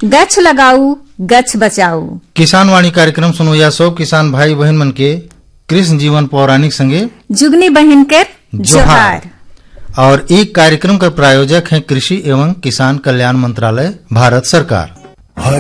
गछ लगाऊ गछ बचाऊ। किसान वाणी कार्यक्रम सुनो या सब किसान भाई बहन मन के कृष्ण जीवन पौराणिक संगे जुगनी बहन कर जोहार। और एक कार्यक्रम का प्रायोजक है कृषि एवं किसान कल्याण मंत्रालय, भारत सरकार।